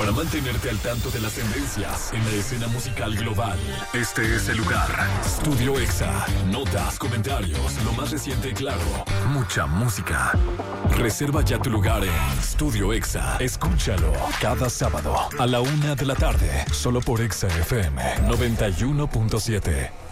para mantenerte al tanto de las tendencias en la escena musical global. Este es el lugar. Studio Exa. Notas, comentarios, lo más reciente y claro. Mucha música. Reserva ya tu lugar en Studio Exa. Escúchalo cada sábado a la 1 de la tarde. Solo por Exa FM 91.7.